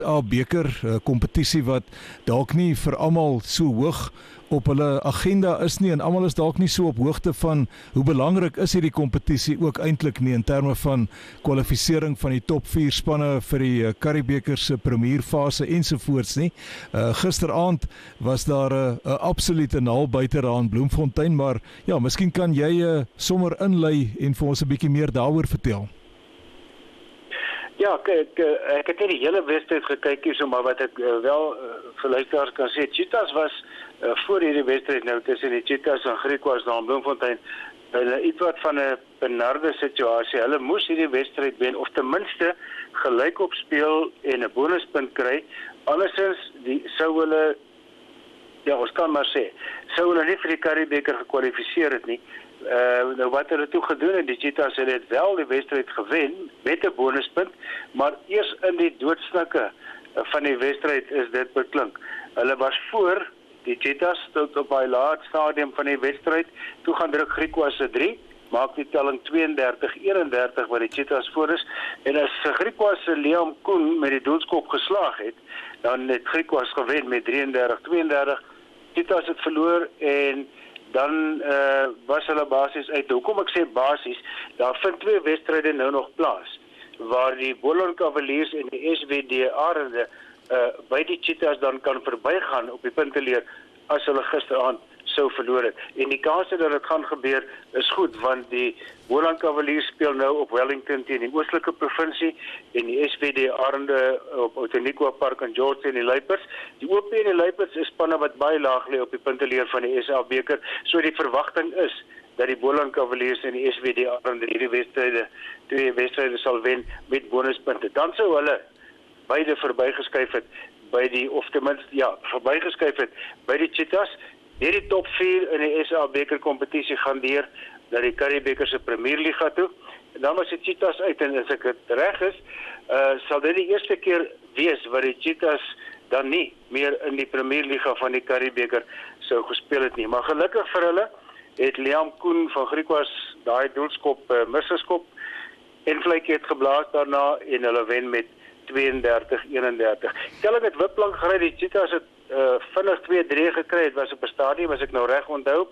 beker kompetisie wat dalk nie vir almal so hoog op hulle agenda is nie en almal is dalk nie so op hoogte van hoe belangrik is hierdie kompetisie ook eintlik nie in terme van kwalifisering van die top 4 spanne vir die Curriebeeker se premierfase ensovoorts nie. Gisteraand was daar 'n absolute naal buite daar in Bloemfontein, maar ja, miskien kan jy sommer inlei en vir ons 'n bietjie meer daaroor vertel. Ja, ek het nie die hele wedstryd gekyk hier, maar wat ek wel vir luisteraars kan sê, Cheetahs was voor hierdie wedstryd nou tussen die Cheetahs en Griquas daar in Bloemfontein iets wat van 'n benarde situasie. Hulle moes hierdie wedstryd wen of ten minste gelyk op speel en 'n bonuspunt kry. Andersins sou hulle, ja, ons kan maar sê, sou hulle nie vir die Curriebeeker gekwalifiseer het nie. Nou wat hulle toe gedoen het, die Cheetahs het wel die wedstryd gewen met 'n bonuspunt, maar eers in die doodsnikke van die wedstryd is dit beklink. Hulle was voor die Cheetahs tot op die laat stadium van die wedstryd, toe gaan druk Griquas se 3, maak die telling 32-31 waar die Cheetahs voor is, en as Griquas se Liam Koen met die doelskop geslaag het, dan het Griquas gewen met 33-32, Cheetahs het verloor en dan was hulle basis uit. Hoekom ek sê basis, daar vind 2 wedstryde nou nog plaas, waar die Boland Cavaliers en die SWD Arende by die Cheetahs dan kan verbygaan op die punteleer as hulle gisteraand sou verloor het. En die kans dat dit gaan gebeur is goed, want die Boland Cavaliers speel nou op Wellington teen die oostelike provinsie en die SWD Arende op Outeniqua Park in George en die Luiperds. Die OP en die Luiperds is spanne wat baie laag lê op die punteleer van die SA beker, so die verwagting is dat die Boland Cavaliers en die SWD Arende hierdie 2 wedstryde sal wen met bonuspunte. Dan sou hulle beide verbygeskryf het by die, of ten minste, ja, verbygeskryf het by die Cheetahs. Hierdie top 4 in die SA beker kompetisie gaan deur na die Curriebeeker se Premierliga toe. En dan was die Cheetahs uit, en as ek dit reg is, sal dit die eerste keer wees wat die Cheetahs dan nie meer in die Premierliga van die Curriebeeker sou gespeel het nie. Maar gelukkig vir hulle het Liam Koen van Griquas daai doelskop misgeskop en vletjie het geblaas daarna en hulle wen met 32-31. Telling het wiplank gery, die Cheetahs het vinnig 2-3 gekry, het was op 'n stadium, as ek nou reg onthou,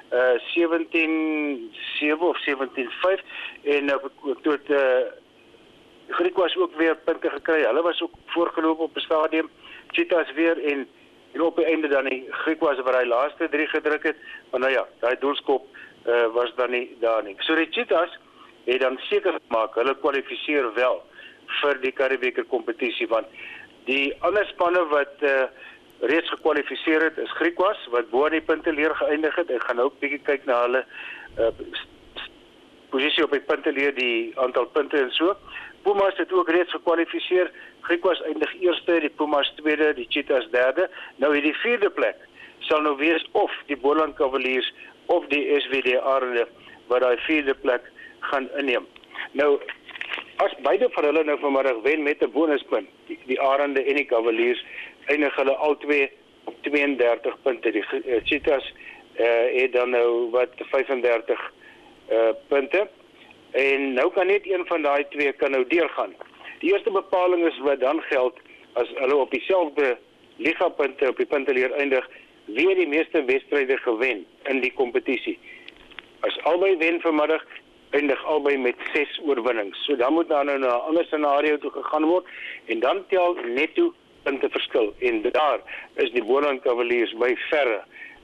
17-7 of 17-5, en toe het Griquas ook weer punte gekry, hulle was ook voorgeloop op 'n stadium, Cheetahs weer, en op die einde dan die Griquas waar hy laaste 3 gedruk het, maar nou ja, daai doelskop was dan nie daar nie. So die Cheetahs het dan seker gemaak, hulle kwalifiseer wel vir die Curriebeeker kompetisie, want die ander spanne wat reeds gekwalifiseer het, is Griquas, wat bo aan die punteleer geëindig het. Ek gaan ook 'n bietjie kyk na hulle posisie op die punteleer, die aantal punte en so. Pumas het ook reeds gekwalifiseer. Griquas eindig eerste, die Pumas tweede, die Cheetahs derde. Nou hierdie 4de plek sal nou wees of die Boland Cavaliers of die SWD Arende wat daai 4de plek gaan inneem. Nou, as beide van hulle nou vanmiddag wen met 'n bonuspunt, die Arende en die Cavaliers, eindig hulle albei op 32 punte. Die Cheetahs het dan nou wat 35 punte. En nou kan net een van daai 2 kan nou deurgaan. Die eerste bepaling is wat dan geld as hulle op dieselfde ligapunte op die punteleer eindig, wie die meeste wedstryde gewen in die kompetisie. As albei wen vanmiddag, eindig albei met 6 oorwinnings. So dan moet daar nou na 'n ander scenario toe gegaan word en dan tel netto punte verskil. En daar is die Boland Cavaliers by verre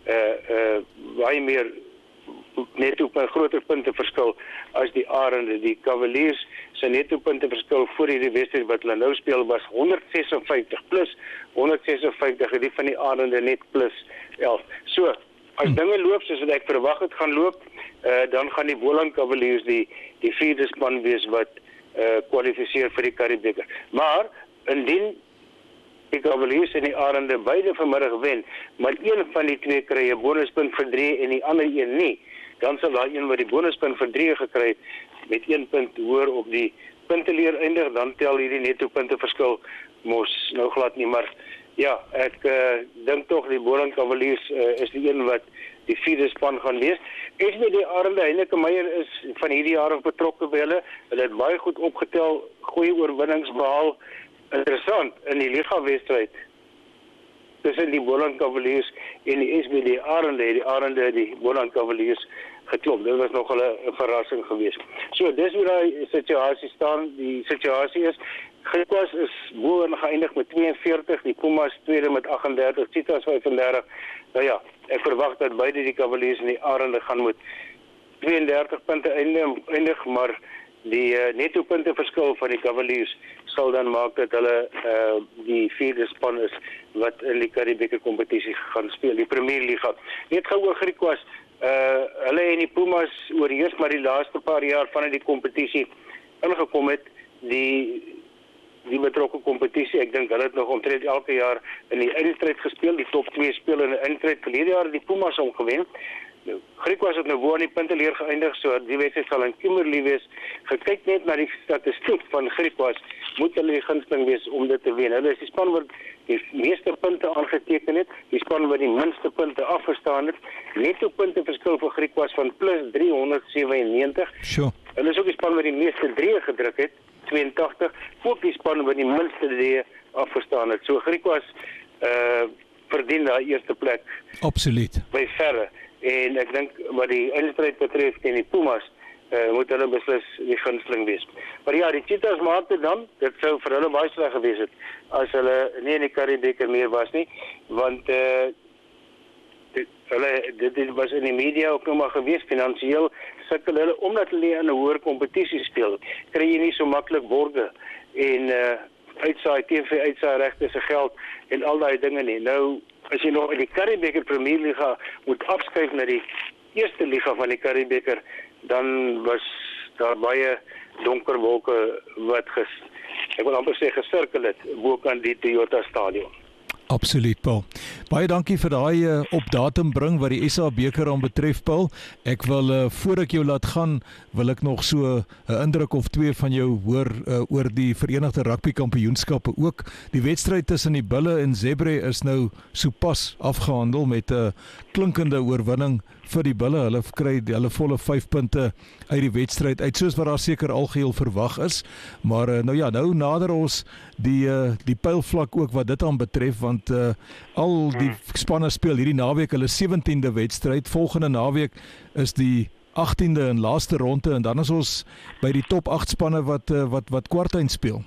baie meer netto op 'n groter punte verskil as die Arende. Die Cavaliers se netto punte verskil voor hierdie wedstryd wat hulle nou speel was 156 plus 156 en die van die Arende net plus 11. So, as dinge loop soos wat ek verwag het gaan loop, dan gaan die Boland Cavaliers die 4de span wees wat kwalifiseer vir die Curriebeeker. Maar indien die Cavaliers en die Arende beide vanmiddag wen, maar een van die 2 kry 'n bonuspunt vir 3 en die ander een nie, dan sal daai een wat die bonuspunt vir 3 gekry het met 1 punt hoër op die punteleer eindig, dan tel hierdie netto punte verskil mos nou glad nie, maar ja, ek dink tog die Boland Cavaliers is die een wat die 4de span gaan wees. SWD Arende, Heineke Meyer is van hierdie jaar betrokke by hulle. Hulle het baie goed opgetel, goeie oorwinnings behaal. interessant, in die liga-wedstryd tussen die Boland Cavaliers en die SBD Arende die Boland Cavaliers geklop. Dit was nog 'n verrassing geweest. So, dis hoe die situasie staan. Die situasie is, Griquas is bo en geëindig met 42, die Pumas tweede met 38, Cheetahs 35. Nou ja, ek verwag dat beide die Cavaliers en die Arende gaan met 32 punte eindig, maar die netto punte verskil van die Cavaliers sal dan maak dat hulle die vierde span is wat in die Currie-Beeker kompetisie gaan speel, die Premier Liga. Net gou oor Griquas, hulle en die Pumas oorheers maar die laaste paar jaar vanuit die kompetisie ingekom het, die betrokke kompetisie. Ek dink hulle het nog omtrent elke jaar in die eindstryd gespeel, die top 2 speel in die eindstryd. Verlede jaar het die Pumas omgewen. Nou, Griquas het nou bo aan die punteleer geëindig, so die wedstryd sal in Kimberley wees. Gekyk net na die statistiek van Griquas, moet hulle die gunsteling wees om dit te wen. Hulle is die span wat die meeste punte aangeteken het, die span wat die minste punte afgestaan het. Netto punte verskil vir Griquas van plus 397. Sure. Hulle is ook die span wat die meeste drieë gedruk het, 82, ook die span wat die minste drieë afgestaan het. So Griquas verdien daai eerste plek. Absoluut. By verre. En ek dink wat die eindstryd betref teen die Pumas, moet hulle beslis die gunsteling wees. Maar ja, die Cheetahs maakte dan, dit sou vir hulle baie sleg gewees het, as hulle nie in die Currie-Beeker meer was nie, want dit was in die media ook nog maar gewees, finansiëel sukkel hulle, omdat hulle in 'n hoër kompetisie speel, kry jy nie so maklik borge, en uitsaai, TV-uitsaai regte se geld, en al daai dinge nie. Nou, as jy nog in die Currie-Beeker Premier Liga moet afskuif na die eerste liga van die Currie-Beeker, dan was daar baie donker wolke wat ek wil amper sê gesirkel het bokant die Toyota stadion. Absoluut, Paul. Baie dankie vir daai op datum bring wat die SA beker aan betref, Paul. Ek wil voor ek jou laat gaan, wil ek nog so 'n indruk of twee van jou hoor oor die Verenigde Rugby Kampioenskappe ook. Die wedstryd tussen die Bulle en Zebre is nou sopas afgehandel met 'n klinkende oorwinning vir die Bulle. Hulle kry hulle volle 5 punte uit die wedstryd uit, soos wat daar seker algeheel verwag is. Maar nou nader ons die pylvlak ook wat dit aan betref, want al die spanne speel hierdie naweek hulle 17de wedstryd. Volgende naweek is die 18de en laaste ronde, en dan is ons by die top 8 spanne wat kwartyn speel.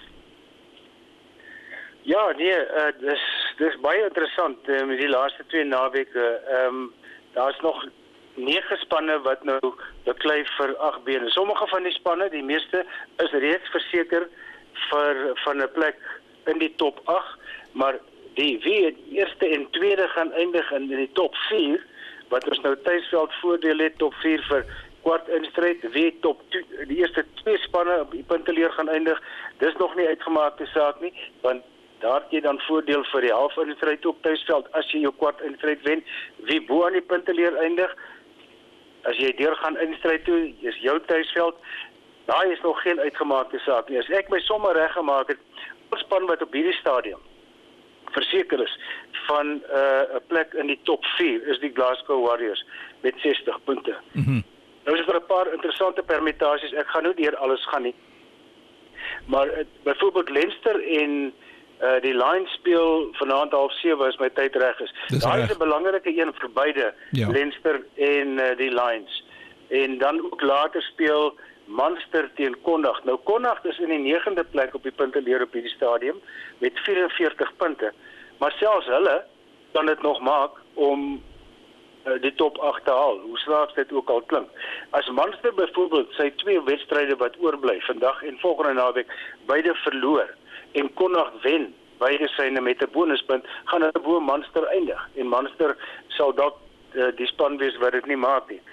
Ja, nee, dis baie interessant met die laaste 2 naweke. Daar's nog 9 spanne wat nou beklei vir 8 bene. Sommige van die spanne, die meeste, is reeds verseker van 'n plek in die top 8, maar wie eerste en tweede gaan eindig in die top 4, wat ons nou tuisveld voordeel het, top 4 vir kwart instryd, wie die eerste 2 spanne op die punteleer gaan eindig, dis nog nie uitgemaakte saak nie, want daar het jy dan voordeel vir die half instryd op tuisveld, as jy jou kwart instryd wen, wie bo aan die punteleer eindig, as jy deur gaan instryd toe, is jou tuisveld, daar is nog geen uitgemaakte saak nie. As ek my somme reg gemaak het, ons span wat op hierdie stadium verseker is van 'n plek in die top 4 is die Glasgow Warriors met 60 punte. Nou is daar 'n paar interessante permutasies, ek gaan nou deur alles gaan nie. Maar byvoorbeeld Leinster en die Lions speel vanaand 6:30 as my tyd reg is. Daar is 'n belangrike een vir beide, Leinster en die Lions. En dan ook later speel Munster teen Connacht. Nou Connacht is in die 9de plek op die punteleer op hierdie stadium met 44 punte. Maar selfs hulle kan dit nog maak om die top 8 te haal. Hoe snaaks dit ook al klink. As Munster byvoorbeeld sy 2 wedstryde wat oorbly, vandag en volgende naweek, beide verloor en Connacht wen, beide syne met 'n bonuspunt, gaan hulle bo Munster eindig. En Munster sal dalk die span wees wat dit nie maak nie.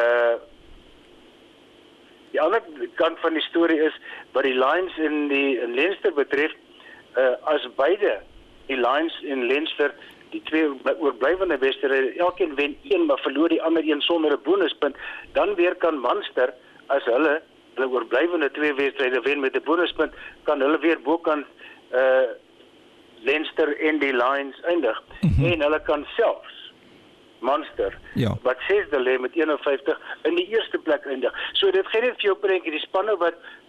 Die ander kant van die storie is, wat die Lions en Leinster betref, as beide, die Lions en Leinster, die 2 oorblywende wedstryde, elkeen wen 1, maar verloor die ander een sonder 'n bonuspunt, dan weer kan Munster, as hulle oorblywende 2 wedstryde wen met 'n bonuspunt, kan hulle weer bokant Leinster en die Lions eindig. En hulle kan selfs Munster, wat 6de lê met 51 in die eerste plek eindig. So dit gee net vir jou prentjie, die spanne wat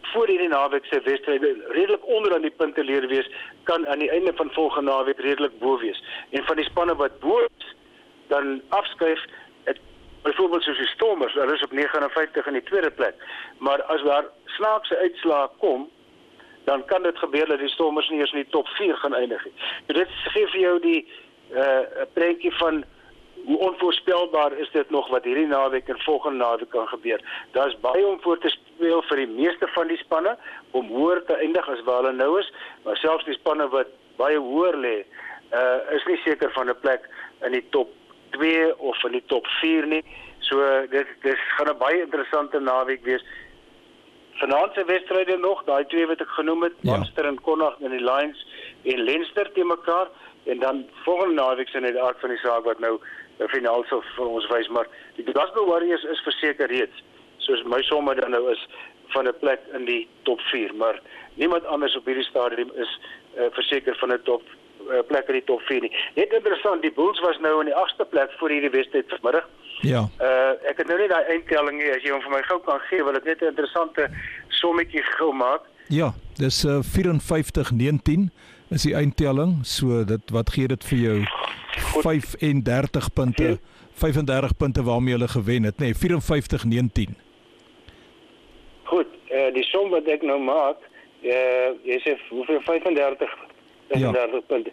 voor hierdie naweek se wedstryde redelik onder aan die punte leer wees, kan aan die einde van volgende naweek redelik bo wees. En van die spanne wat bo is, dan afskuif, byvoorbeeld soos die Stormers, hulle is op 59 in die tweede plek. Maar as daar snaakse uitslae kom, dan kan dit gebeur dat die Stormers nie eens in die top 4 gaan eindig nie. Dit gee vir jou die prentjie van hoe onvoorspelbaar is dit nog wat hierdie naweek en volgende naweek kan gebeur. Daar is baie om voor te speel vir die meeste van die spanne, om hoër te eindig as waar hulle nou is, maar selfs die spanne wat baie hoër lê, is nie seker van 'n plek in die top 2 of in die top 4 nie. So dit gaan 'n baie interessante naweek wees. Vanaand se wedstryde nog, daai twee wat ek genoem het, Munster en Connacht en die Lions en Leinster te mekaar, en dan volgende naweek sien die aard van die saak wat nou 'n finaal sal vir ons wys, maar die Glasgow Warriors is verseker reeds, soos my somme dan nou is, van 'n plek in die top 4, maar niemand anders op hierdie stadium is verseker van 'n top plek in die top 4 nie. Net interessant, die Bulls was nou in die 8ste plek voor hierdie wedstryd vanmiddag. Ja. Ek het nou nie daai eindtelling nie, as jy hom vir my gou kan gee, wil ek net 'n interessante sommetjie gou maak. Ja, dis 54-19 is die eindtelling, so wat gee dit vir jou? 35 punte. 35 punte waarmee hulle gewen het, nee, 54-19. Goed, die som wat ek nou maak, jy sê hoeveel 35 punte.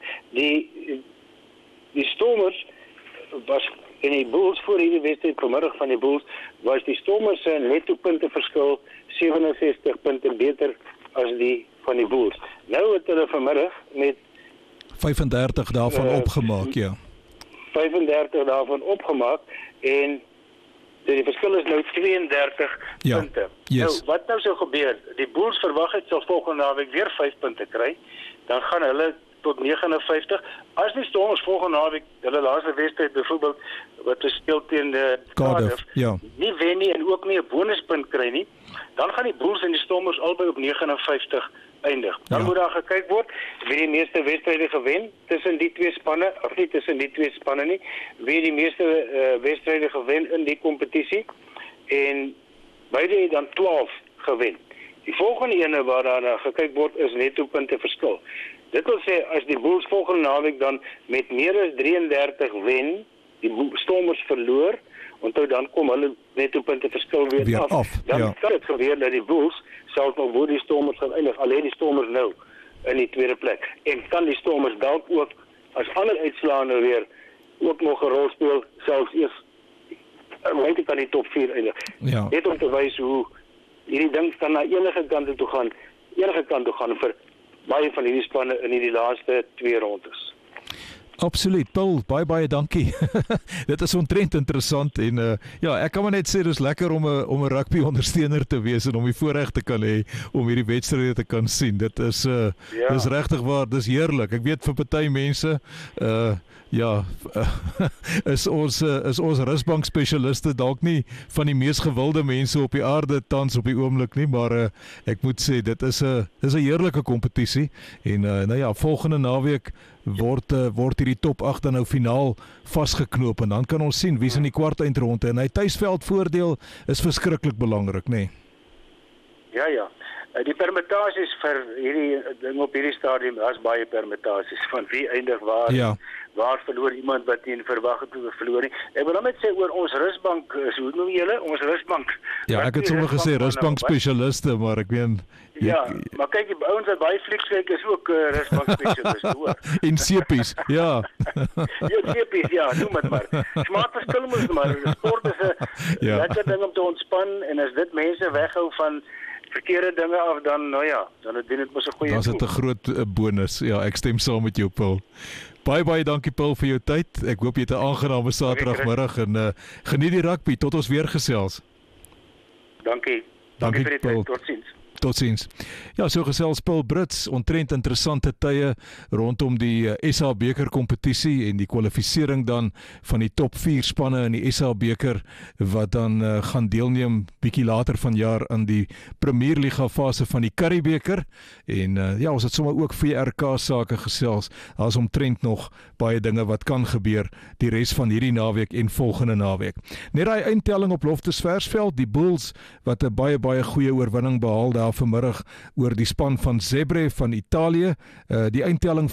Die Stormers was en die Bulls voor hierdie wedstryd vanmiddag van die Bulls was die Stormers se netto punte verskil 67 punte beter as die van die Bulls. Nou het hulle vanmiddag met 35 daarvan opgemaak, ja. 35 daarvan opgemaak en die verskil is nou 32 punte. Yes. Nou, wat nou sou gebeur? Die Bulls verwag het sal volgende naweek weer 5 punte kry. Dan gaan hulle tot 59. As die Stormers volgende naweek hulle laaste wedstryd byvoorbeeld wat hulle speel teen Cardiff, nie wen nie en ook nie 'n bonuspunt kry nie, dan gaan die Bulls en die Stormers albei op 59 eindig. Dan moet daar gekyk word wie die meeste wedstryde gewen tussen die twee spanne, of nie tussen die twee spanne nie, wie die meeste wedstryde gewen in die kompetisie en beide het dan 12 gewen. Die volgende ene waar daar gekyk word is netto punte verskil. Dit wil sê as die Bulls volgende naweek dan met meer as 33 wen, die Stormers verloor, onthou dan kom hulle netto punte verskil weer af. Dan kan dit gebeur dat die Bulls selfs nog voor die Stormers gaan eindig, al het die Stormers nou in die tweede plek. En kan die Stormers dalk ook as ander uitslae nou weer ook nog 'n rol speel, selfs eers buite kan die top 4 eindig. Ja. Net om te wys hoe hierdie ding kan na enige kant toe gaan vir baie van hierdie spanne in hierdie laaste 2 rondes. Absoluut, Paul, baie dankie. Dit is omtrent interessant en ek kan maar net sê dis lekker om 'n rugby ondersteuner te wees en om die voorreg te kan hê om hierdie wedstryde te kan sien. Dit is dis regtig waar, dis heerlik. Ek weet vir party mense is ons rusbank spesialiste dalk nie van die mees gewilde mense op die aarde tans op die oomblik nie, maar ek moet sê dit is 'n heerlike kompetisie en volgende naweek word hierdie top 8 dan nou finaal vasgeknoop en dan kan ons sien wie's in die kwartfinale en hy tuisveld voordeel is verskriklik belangrik, nê? Ja. Die permutasies vir hierdie ding op hierdie stadium, daar's baie permutasies van wie eindig waar. Waar verloor iemand wat nie verwag het om te verloor nie. Ek wil net sê oor ons rusbank, hoe noem jy hulle? Ons rusbank. Ja, ek het sommer gesê rusbank spesialiste, maar ek weet maar kyk, die ouens wat baie flieks kyk is ook rusbank spesialiste, hoor. En sepies, ja. Sepies, noem dit maar. Smaak verskil mos maar. Sport is 'n lekker ding om te ontspan en as dit mense weghou van verkeerde dinge af, dan dan het dit mos 'n goeie. Dan is dit 'n groot bonus. Ja, ek stem saam met jou, Paul. Baie dankie, Paul, vir jou tyd. Ek hoop jy het 'n aangename Saterdagmiddag en geniet die rugby tot ons weer gesels. Dankie vir die tyd. Totsiens. Ja, so gesels Paul Brits, omtrent interessante tye rondom die SA beker kompetisie en die kwalifisering dan van die top 4 spanne in die SA beker wat dan gaan deelneem bietjie later vanjaar aan die Premierliga fase van die Currie beker en ons het sommer ook VRK sake gesels. Daar's omtrent nog baie dinge wat kan gebeur die res van hierdie naweek en volgende naweek. Net daai eindtelling op Loftus Versveld, die Bulls wat 'n baie goeie oorwinning behaal daar vanmiddag oor die span van Zebre van Italië. Die eindtelling